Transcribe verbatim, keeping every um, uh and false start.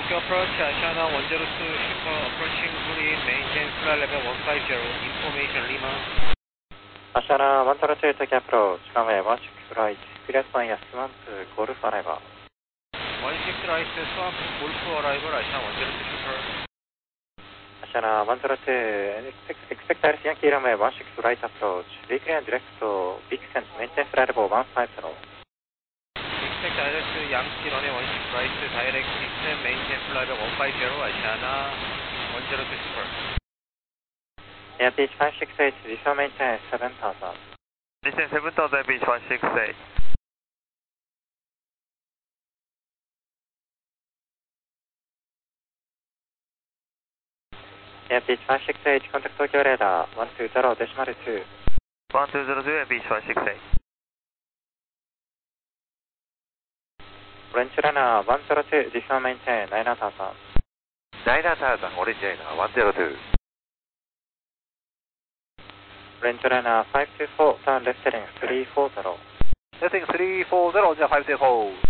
Tokyo approach, Ashana one zero two, super approaching green, maintain flight level one five zero, information Lima. Ashana one zero two, Tokyo approach, runway one six right, clear sign at Swamp Golf arrival. one six right, Swamp Golf arrival, Ashana one zero two, super. Ashana one zero two, expect, expect Iris Yankee runway one six right approach, reclaim direct to Vixen, maintain flight level one five zero. Expect Iris Yankee runway one six right, direct Vixen, maintain flight level one five zero, Ashana one zero two, super. Air Beach five six eight, refill maintain seven thousand. Maintain seven thousand, Beach one six eight. Air Beach five six eight, contact Tokyo radar one two zero decimal two. one two zero two, Beach one six eight. Orange runner one zero two, refill maintain nine thousand. nine thousand, Orange runner one zero two. Orange runner five two four, turn left heading three four zero. Heading three four zero, five two four.